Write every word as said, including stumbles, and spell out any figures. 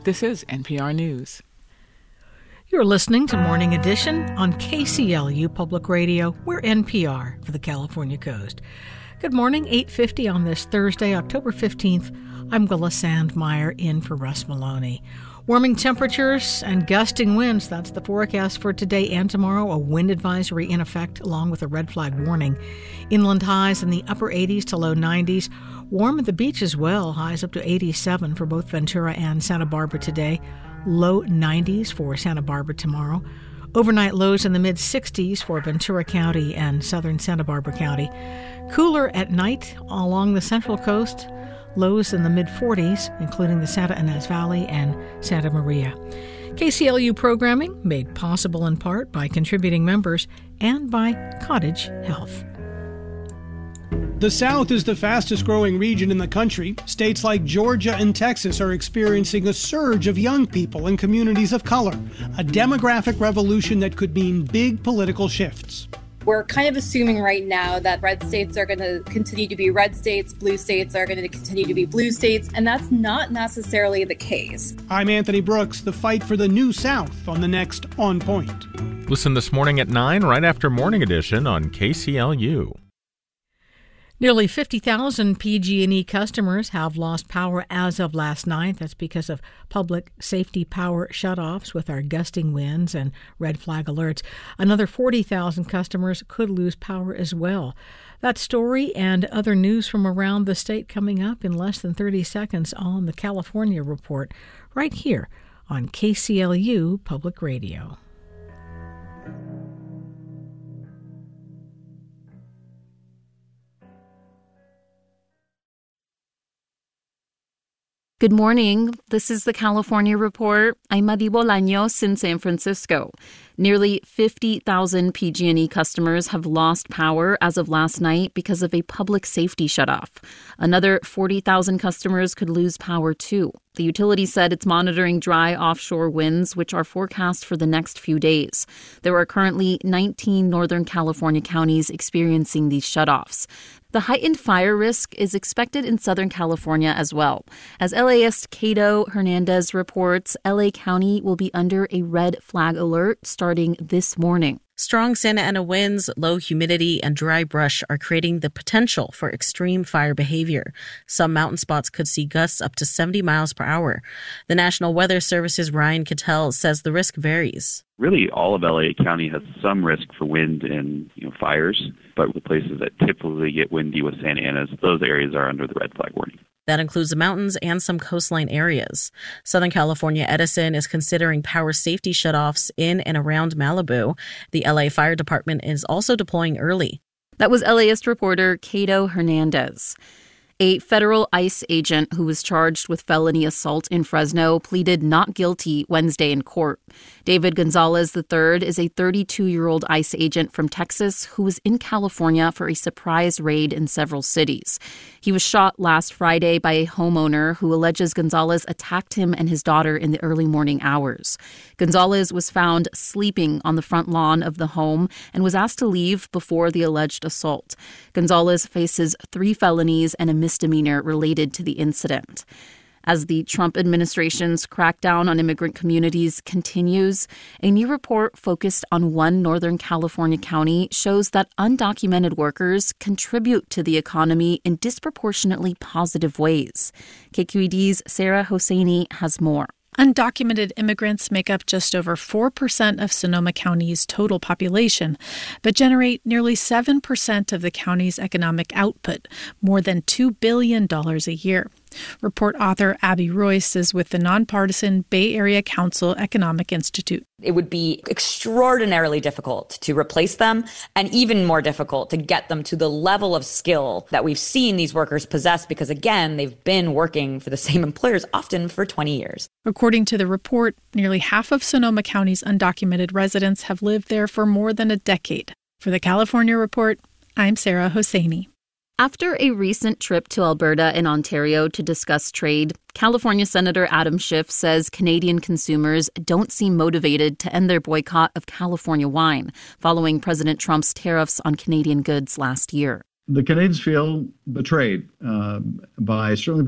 This is N P R News. You're listening to Morning Edition on K C L U Public Radio. We're N P R for the California Coast. Good morning, eight fifty on this Thursday, October fifteenth. I'm Willa Sandmeyer in for Russ Maloney. Warming temperatures and gusting winds, that's the forecast for today and tomorrow. A wind advisory in effect along with a red flag warning. Inland highs in the upper eighties to low nineties. Warm at the beach as well, highs up to eighty-seven for both Ventura and Santa Barbara today. Low nineties for Santa Barbara tomorrow. Overnight lows in the mid-sixties for Ventura County and southern Santa Barbara County. Cooler at night along the central coast. Lows in the mid-forties, including the Santa Ynez Valley and Santa Maria. K C L U programming made possible in part by contributing members and by Cottage Health. The South is the fastest growing region in the country. States like Georgia and Texas are experiencing a surge of young people and communities of color, a demographic revolution that could mean big political shifts. We're kind of assuming right now that red states are going to continue to be red states, blue states are going to continue to be blue states, and that's not necessarily the case. I'm Anthony Brooks. The fight for the new South on the next On Point. Listen this morning at nine, right after Morning Edition on K C L U. Nearly fifty thousand P G and E customers have lost power as of last night. That's because of public safety power shutoffs with our gusting winds and red flag alerts. Another forty thousand customers could lose power as well. That story and other news from around the state coming up in less than thirty seconds on the California Report, right here on K C L U Public Radio. Good morning. This is the California Report. I'm Madi Bolaños in San Francisco. Nearly fifty thousand P G and E customers have lost power as of last night because of a public safety shutoff. Another forty thousand customers could lose power too. The utility said it's monitoring dry offshore winds, which are forecast for the next few days. There are currently nineteen Northern California counties experiencing these shutoffs. The heightened fire risk is expected in Southern California as well. As LAist Cato Hernandez reports, L A County will be under a red flag alert starting this morning. Strong Santa Ana winds, low humidity, and dry brush are creating the potential for extreme fire behavior. Some mountain spots could see gusts up to seventy miles per hour. The National Weather Service's Ryan Cattell says the risk varies. Really, all of L A County has some risk for wind and you know, fires, but the places that typically get windy with Santa Ana, those areas are under the red flag warning. That includes the mountains and some coastline areas. Southern California Edison is considering power safety shutoffs in and around Malibu. The L A Fire Department is also deploying early. That was LAist reporter Cato Hernandez. A federal ICE agent who was charged with felony assault in Fresno pleaded not guilty Wednesday in court. David Gonzalez the third is a thirty-two-year-old ICE agent from Texas who was in California for a surprise raid in several cities. He was shot last Friday by a homeowner who alleges Gonzalez attacked him and his daughter in the early morning hours. Gonzalez was found sleeping on the front lawn of the home and was asked to leave before the alleged assault. Gonzalez faces three felonies and a misdemeanor related to the incident. As the Trump administration's crackdown on immigrant communities continues, a new report focused on one Northern California county shows that undocumented workers contribute to the economy in disproportionately positive ways. K Q E D's Sarah Hosseini has more. Undocumented immigrants make up just over four percent of Sonoma County's total population, but generate nearly seven percent of the county's economic output, more than two billion dollars a year. Report author Abby Royce is with the nonpartisan Bay Area Council Economic Institute. It would be extraordinarily difficult to replace them, and even more difficult to get them to the level of skill that we've seen these workers possess because, again, they've been working for the same employers often for twenty years. According to the report, nearly half of Sonoma County's undocumented residents have lived there for more than a decade. For the California Report, I'm Sarah Hosseini. After a recent trip to Alberta and Ontario to discuss trade, California Senator Adam Schiff says Canadian consumers don't seem motivated to end their boycott of California wine following President Trump's tariffs on Canadian goods last year. The Canadians feel betrayed uh, by certainly